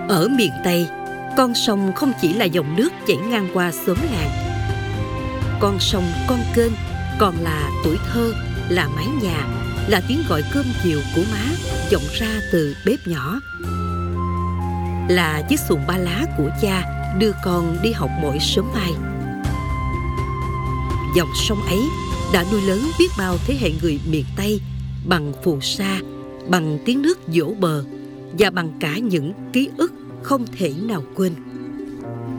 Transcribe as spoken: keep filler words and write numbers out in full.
Ở miền Tây, con sông không chỉ là dòng nước chảy ngang qua xóm làng. Con sông, con kênh còn là tuổi thơ, là mái nhà, là tiếng gọi cơm chiều của má vọng ra từ bếp nhỏ, là chiếc xuồng ba lá của cha đưa con đi học mỗi sớm mai. Dòng sông ấy đã nuôi lớn biết bao thế hệ người miền Tây bằng phù sa, bằng tiếng nước vỗ bờ và bằng cả những ký ức không thể nào quên.